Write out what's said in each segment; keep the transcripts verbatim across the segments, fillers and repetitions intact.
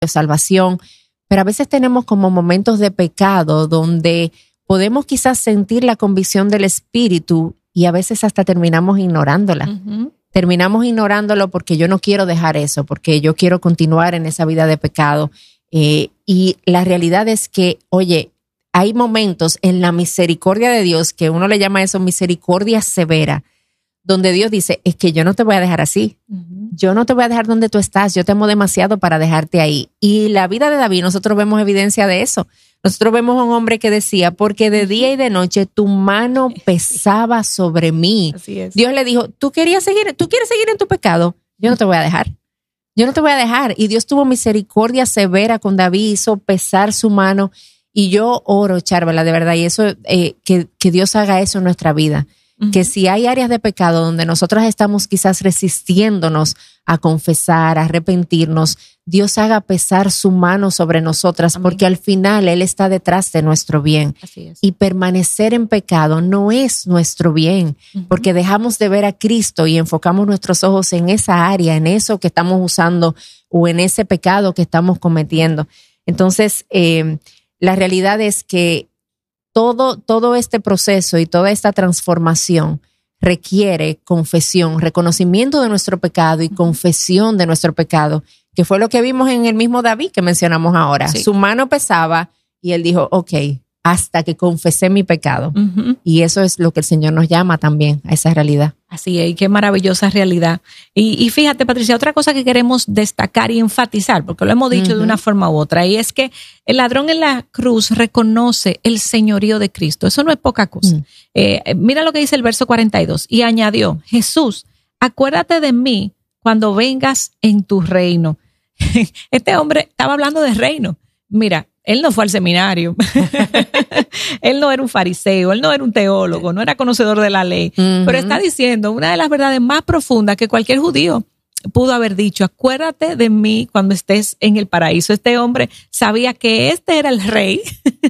de salvación, pero a veces tenemos como momentos de pecado donde podemos quizás sentir la convicción del Espíritu y a veces hasta terminamos ignorándola. Uh-huh. Terminamos ignorándolo porque yo no quiero dejar eso, porque yo quiero continuar en esa vida de pecado. Eh, y la realidad es que, oye, hay momentos en la misericordia de Dios, que uno le llama eso misericordia severa, donde Dios dice, es que yo no te voy a dejar así. Uh-huh. Yo no te voy a dejar donde tú estás. Yo te amo demasiado para dejarte ahí. Y la vida de David, nosotros vemos evidencia de eso. Nosotros vemos a un hombre que decía, porque de día y de noche tu mano pesaba sobre mí. Así es. Dios le dijo, ¿tú querías seguir, tú quieres seguir en tu pecado? Yo no te voy a dejar. Yo no te voy a dejar. Y Dios tuvo misericordia severa con David, hizo pesar su mano. Y yo oro, Charvela, de verdad, y eso, eh, que, que Dios haga eso en nuestra vida. Uh-huh. Que si hay áreas de pecado donde nosotras estamos quizás resistiéndonos a confesar, a arrepentirnos, Dios haga pesar su mano sobre nosotras. Amén. Porque al final Él está detrás de nuestro bien. Así es. Y permanecer en pecado no es nuestro bien, uh-huh. porque dejamos de ver a Cristo y enfocamos nuestros ojos en esa área, en eso que estamos usando o en ese pecado que estamos cometiendo. Entonces, eh, la realidad es que Todo, todo este proceso y toda esta transformación requiere confesión, reconocimiento de nuestro pecado y confesión de nuestro pecado, que fue lo que vimos en el mismo David que mencionamos ahora. Sí. Su mano pesaba y él dijo, ok, hasta que confesé mi pecado. Uh-huh. Y eso es lo que el Señor nos llama también, a esa realidad. Así es, y qué maravillosa realidad. Y, y fíjate, Patricia, otra cosa que queremos destacar y enfatizar, porque lo hemos dicho uh-huh. de una forma u otra, y es que el ladrón en la cruz reconoce el señorío de Cristo. Eso no es poca cosa. Uh-huh. Eh, mira lo que dice el verso cuarenta y dos. Y añadió, Jesús, acuérdate de mí cuando vengas en tu reino. Este hombre estaba hablando de reino. Mira, él no fue al seminario, él no era un fariseo, él no era un teólogo, no era conocedor de la ley, uh-huh. pero está diciendo una de las verdades más profundas que cualquier judío pudo haber dicho, acuérdate de mí cuando estés en el paraíso. Este hombre sabía que este era el rey,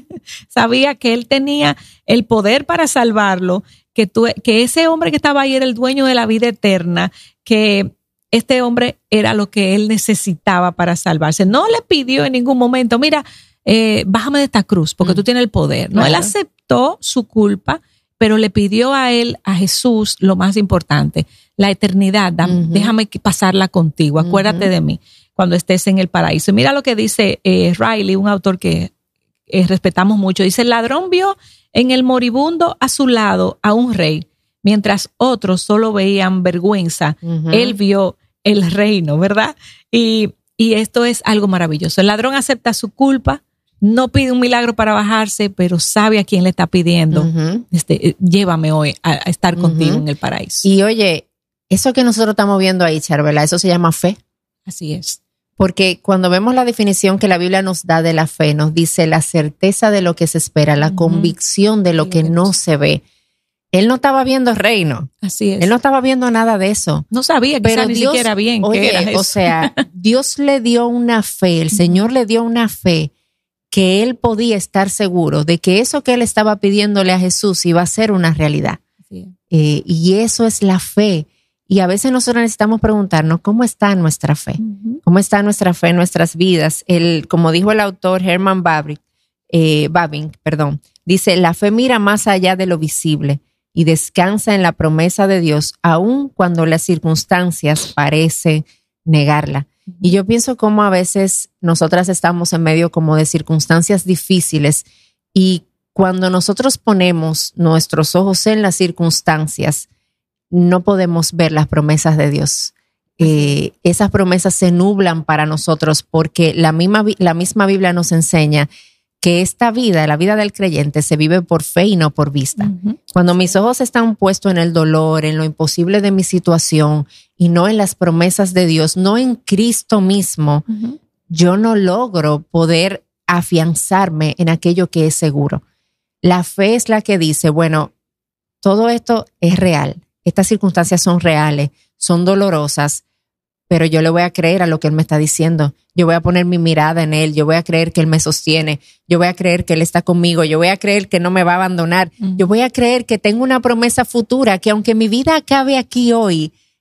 sabía que él tenía el poder para salvarlo, que, tú, que ese hombre que estaba ahí era el dueño de la vida eterna, que este hombre era lo que él necesitaba para salvarse. No le pidió en ningún momento, mira, eh, bájame de esta cruz porque mm. tú tienes el poder. No, claro. Él aceptó su culpa, pero le pidió a él, a Jesús, lo más importante, la eternidad. Uh-huh. Déjame pasarla contigo, acuérdate uh-huh. de mí cuando estés en el paraíso. Y mira lo que dice eh, Riley, un autor que eh, respetamos mucho. Dice, el ladrón vio en el moribundo a su lado a un rey, mientras otros solo veían vergüenza. Uh-huh. Él vio el reino, ¿verdad? Y, y esto es algo maravilloso. El ladrón acepta su culpa, no pide un milagro para bajarse, pero sabe a quién le está pidiendo. Uh-huh. Este, llévame hoy a, a estar uh-huh. contigo en el paraíso. Y oye, eso que nosotros estamos viendo ahí, Charvela, eso se llama fe. Así es. Porque cuando vemos la definición que la Biblia nos da de la fe, nos dice la certeza de lo que se espera, la uh-huh. convicción de lo que no se ve. Él no estaba viendo reino. Así es. Él no estaba viendo nada de eso. No sabía, quizás ni Dios, siquiera bien oye, qué era eso. O sea, Dios le dio una fe, el Señor le dio una fe que él podía estar seguro de que eso que él estaba pidiéndole a Jesús iba a ser una realidad. Sí. Eh, y eso es la fe. Y a veces nosotros necesitamos preguntarnos cómo está nuestra fe, uh-huh. cómo está nuestra fe en nuestras vidas. El, como dijo el autor Herman Bavinck, eh, Bavinck, perdón, dice, la fe mira más allá de lo visible y descansa en la promesa de Dios, aun cuando las circunstancias parecen negarla. Y yo pienso cómo a veces nosotras estamos en medio como de circunstancias difíciles y cuando nosotros ponemos nuestros ojos en las circunstancias, no podemos ver las promesas de Dios. Eh, esas promesas se nublan para nosotros porque la misma, la misma Biblia nos enseña que esta vida, la vida del creyente, se vive por fe y no por vista. Uh-huh. Cuando mis ojos están puestos en el dolor, en lo imposible de mi situación y no en las promesas de Dios, no en Cristo mismo, uh-huh. yo no logro poder afianzarme en aquello que es seguro. La fe es la que dice, bueno, todo esto es real, estas circunstancias son reales, son dolorosas, pero yo le voy a creer a lo que Él me está diciendo. Yo voy a poner mi mirada en Él, yo voy a creer que Él me sostiene, yo voy a creer que Él está conmigo, yo voy a creer que no me va a abandonar, uh-huh. yo voy a creer que tengo una promesa futura, que aunque mi vida acabe aquí hoy,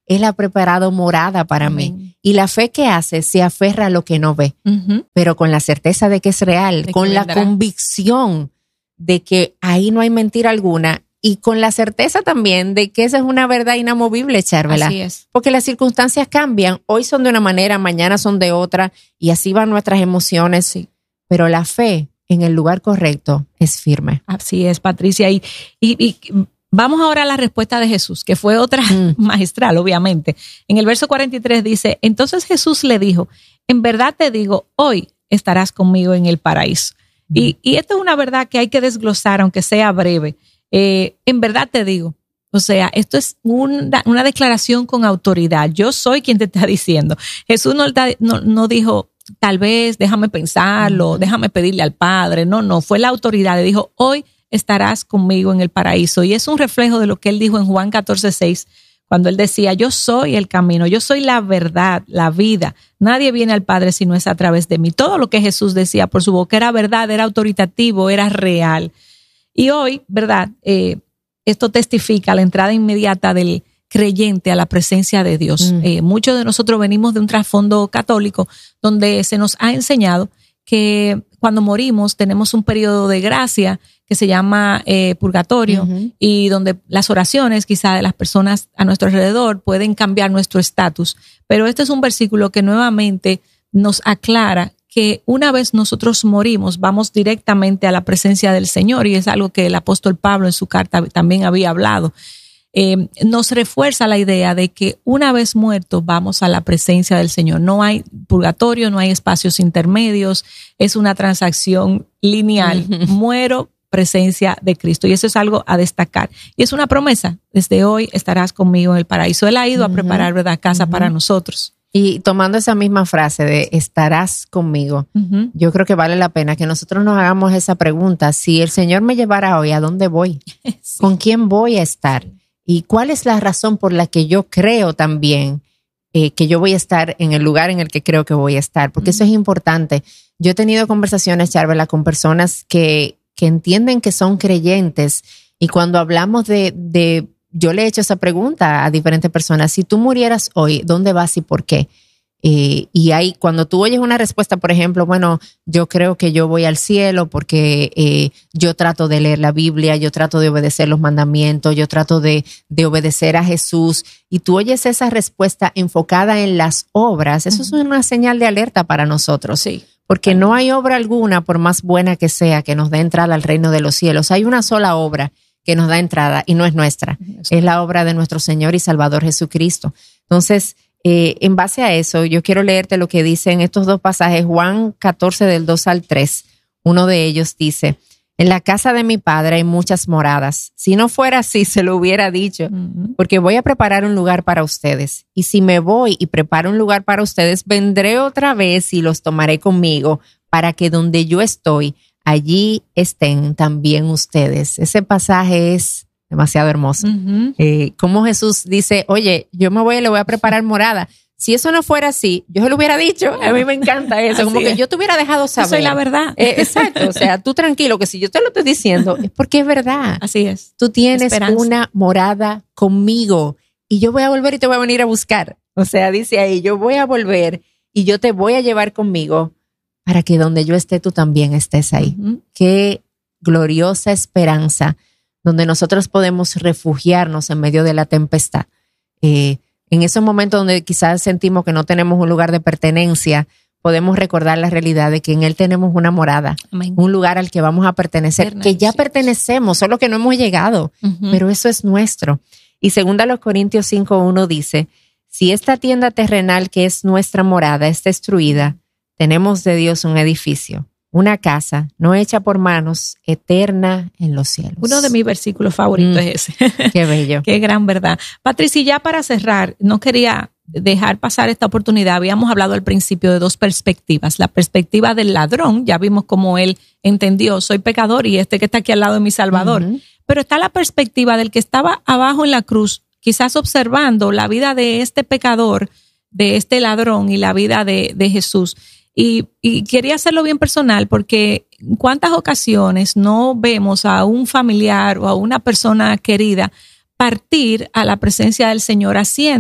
Él ha preparado morada para Amén. mí. Y la fe que hace se aferra a lo que no ve, uh-huh. pero con la certeza de que es real, de con la vendrá. convicción de que ahí no hay mentira alguna y con la certeza también de que esa es una verdad inamovible, Charvela. Así es. Porque las circunstancias cambian, hoy son de una manera, mañana son de otra y así van nuestras emociones, sí. pero la fe en el lugar correcto es firme. Así es, Patricia. Y, y, y vamos ahora a la respuesta de Jesús, que fue otra mm. magistral, obviamente. En el verso cuarenta y tres dice, entonces Jesús le dijo, en verdad te digo, hoy estarás conmigo en el paraíso. Mm. Y, y esto es una verdad que hay que desglosar, aunque sea breve. Eh, en verdad te digo, o sea, esto es una, una declaración con autoridad. Yo soy quien te está diciendo. Jesús no, no, no dijo, tal vez, déjame pensarlo, uh-huh. déjame pedirle al Padre. No, no, fue la autoridad. Le dijo, hoy estarás conmigo en el paraíso. Y es un reflejo de lo que él dijo en Juan catorce seis, cuando él decía, yo soy el camino, yo soy la verdad, la vida. Nadie viene al Padre si no es a través de mí. Todo lo que Jesús decía por su boca era verdad, era autoritativo, era real. Y hoy, ¿verdad? Eh, esto testifica la entrada inmediata del creyente a la presencia de Dios. Mm. Eh, muchos de nosotros venimos de un trasfondo católico donde se nos ha enseñado que cuando morimos tenemos un periodo de gracia que se llama eh, purgatorio uh-huh. y donde las oraciones quizá de las personas a nuestro alrededor pueden cambiar nuestro estatus. Pero este es un versículo que nuevamente nos aclara que una vez nosotros morimos vamos directamente a la presencia del Señor y es algo que el apóstol Pablo en su carta también había hablado. Eh, nos refuerza la idea de que una vez muertos vamos a la presencia del Señor. No hay purgatorio, no hay espacios intermedios, es una transacción lineal. Uh-huh. Muero, presencia de Cristo. Y eso es algo a destacar. Y es una promesa. Desde hoy estarás conmigo en el paraíso. Él ha ido uh-huh. a preparar, ¿verdad?, casa uh-huh. para nosotros. Y tomando esa misma frase de estarás conmigo, uh-huh. yo creo que vale la pena que nosotros nos hagamos esa pregunta. Si el Señor me llevara hoy, ¿a dónde voy? Sí. ¿Con quién voy a estar? ¿Y cuál es la razón por la que yo creo también eh, que yo voy a estar en el lugar en el que creo que voy a estar? Porque uh-huh. eso es importante. Yo he tenido conversaciones, Charvela, con personas que, que entienden que son creyentes y cuando hablamos de, de, yo le he hecho esa pregunta a diferentes personas, si tú murieras hoy, ¿dónde vas y por qué? Eh, y hay, cuando tú oyes una respuesta, por ejemplo, bueno, yo creo que yo voy al cielo porque eh, yo trato de leer la Biblia, yo trato de obedecer los mandamientos, yo trato de, de obedecer a Jesús, y tú oyes esa respuesta enfocada en las obras, eso uh-huh. es una señal de alerta para nosotros, sí, porque no hay obra alguna, por más buena que sea, que nos dé entrada al reino de los cielos. Hay una sola obra que nos da entrada y no es nuestra, uh-huh. es la obra de nuestro Señor y Salvador Jesucristo. Entonces, Eh, en base a eso, yo quiero leerte lo que dice en estos dos pasajes, Juan catorce del dos al tres. Uno de ellos dice, en la casa de mi padre hay muchas moradas. Si no fuera así, se lo hubiera dicho, uh-huh. porque voy a preparar un lugar para ustedes. Y si me voy y preparo un lugar para ustedes, vendré otra vez y los tomaré conmigo para que donde yo estoy, allí estén también ustedes. Ese pasaje es demasiado hermoso. Uh-huh. Eh, como Jesús dice, oye, yo me voy y le voy a preparar morada. Si eso no fuera así, yo se lo hubiera dicho. A mí me encanta eso. Como que yo te hubiera dejado saber. Eso es la verdad. Eh, exacto. O sea, tú tranquilo, que si yo te lo estoy diciendo, es porque es verdad. Así es. Tú tienes Esperanza. Una morada conmigo y yo voy a volver y te voy a venir a buscar. O sea, dice ahí, yo voy a volver y yo te voy a llevar conmigo para que donde yo esté, tú también estés ahí. Uh-huh. Qué gloriosa esperanza, donde nosotros podemos refugiarnos en medio de la tempestad. Eh, en esos momentos donde quizás sentimos que no tenemos un lugar de pertenencia, podemos recordar la realidad de que en Él tenemos una morada, Amén. Un lugar al que vamos a pertenecer, Eterna, que ya sí. pertenecemos, solo que no hemos llegado, uh-huh. pero eso es nuestro. Y segunda los Corintios cinco uno dice, si esta tienda terrenal que es nuestra morada es destruida, tenemos de Dios un edificio, una casa no hecha por manos, eterna en los cielos. Uno de mis versículos favoritos mm, es ese. Qué bello. Qué gran verdad. Patricia, ya para cerrar, no quería dejar pasar esta oportunidad. Habíamos hablado al principio de dos perspectivas. La perspectiva del ladrón, ya vimos cómo él entendió, soy pecador y este que está aquí al lado es mi Salvador. Uh-huh. Pero está la perspectiva del que estaba abajo en la cruz, quizás observando la vida de este pecador, de este ladrón y la vida de, de Jesús. Y, y quería hacerlo bien personal porque en cuántas ocasiones no vemos a un familiar o a una persona querida partir a la presencia del Señor haciendo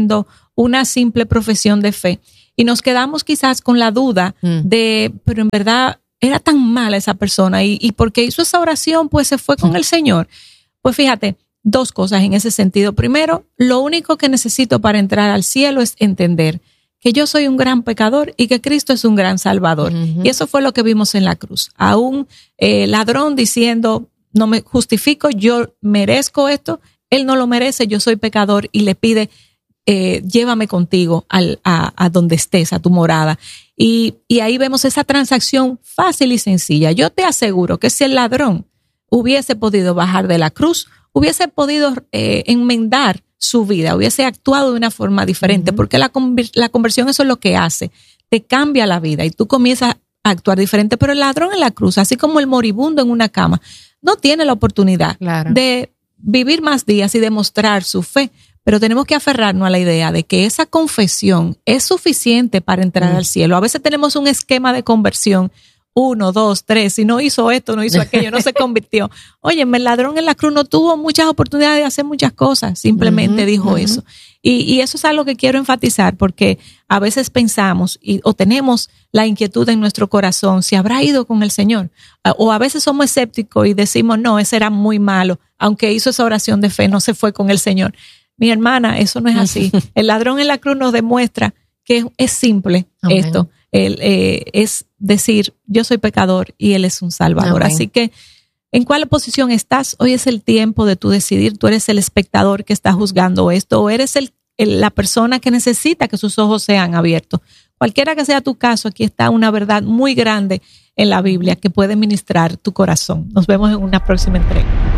una simple profesión de fe. Y nos quedamos quizás con la duda mm. de, pero en verdad era tan mala esa persona y, y porque hizo esa oración, pues se fue con mm. el Señor. Pues fíjate, dos cosas en ese sentido. Primero, lo único que necesito para entrar al cielo es entender que yo soy un gran pecador y que Cristo es un gran salvador. Uh-huh. Y eso fue lo que vimos en la cruz. A un eh, ladrón diciendo, no me justifico, yo merezco esto, él no lo merece, yo soy pecador, y le pide, eh, llévame contigo al, a, a donde estés, a tu morada. Y, y ahí vemos esa transacción fácil y sencilla. Yo te aseguro que si el ladrón hubiese podido bajar de la cruz, hubiese podido eh, enmendar su vida, hubiese actuado de una forma diferente, uh-huh. porque la, conver- la conversión, eso es lo que hace, te cambia la vida y tú comienzas a actuar diferente. Pero el ladrón en la cruz, así como el moribundo en una cama, no tiene la oportunidad claro. de vivir más días y demostrar su fe, pero tenemos que aferrarnos a la idea de que esa confesión es suficiente para entrar uh-huh. al cielo. A veces tenemos un esquema de conversión, uno, dos, tres, si no hizo esto, no hizo aquello, no se convirtió. Oye, el ladrón en la cruz no tuvo muchas oportunidades de hacer muchas cosas, simplemente uh-huh, dijo uh-huh. eso. Y, y eso es algo que quiero enfatizar, porque a veces pensamos y, o tenemos la inquietud en nuestro corazón, si habrá ido con el Señor. O a veces somos escépticos y decimos, no, ese era muy malo, aunque hizo esa oración de fe, no se fue con el Señor. Mi hermana, eso no es así. El ladrón en la cruz nos demuestra que es, es simple Amén. Esto. Él, eh, es decir, yo soy pecador y Él es un salvador. Amén. Así que, ¿en cuál posición estás? Hoy es el tiempo de tú decidir. Tú eres el espectador que está juzgando esto, o eres el, el, la persona que necesita que sus ojos sean abiertos. Cualquiera que sea tu caso, aquí está una verdad muy grande en la Biblia que puede ministrar tu corazón. Nos vemos en una próxima entrega.